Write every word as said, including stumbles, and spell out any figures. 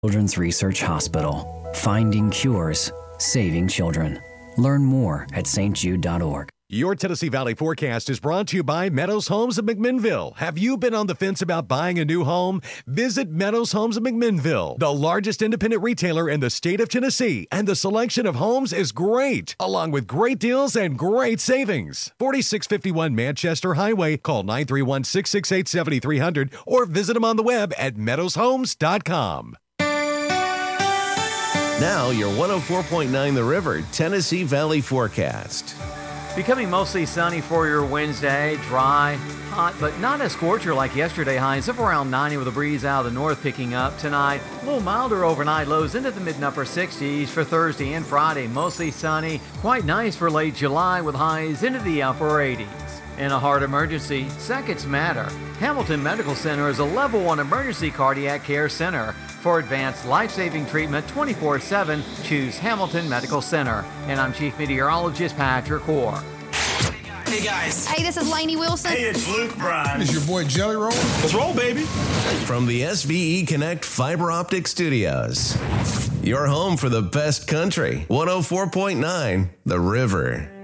Children's Research Hospital. Finding cures, saving children. Learn more at s t jude dot org. Your Tennessee Valley forecast is brought to you by Meadows Homes of McMinnville. Have you been on the fence about buying a new home? Visit Meadows Homes of McMinnville, the largest independent retailer in the state of Tennessee, and the selection of homes is great, along with great deals and great savings. forty-six fifty-one Manchester Highway. Call nine three one, six six eight, seven three zero zero or visit them on the web at meadows homes dot com. Now, your one oh four point nine The River Tennessee Valley forecast. Becoming mostly sunny for your Wednesday, dry, hot, but not a scorcher like yesterday. Highs of around ninety with a breeze out of the north picking up tonight. A little milder overnight, lows into the mid and upper sixties for Thursday and Friday. Mostly sunny, quite nice for late July with highs into the upper eighties. In a heart emergency, seconds matter. Hamilton Medical Center is a level one emergency cardiac care center. For advanced life-saving treatment twenty-four seven, choose Hamilton Medical Center. And I'm Chief Meteorologist Patrick Hoare. Hey guys. Hey, this is Lainey Wilson. Hey, it's Luke Bryan. It's your boy Jelly Roll. Let's roll, baby. From the S V E Connect Fiber Optic Studios. Your home for the best country. one oh four point nine The River.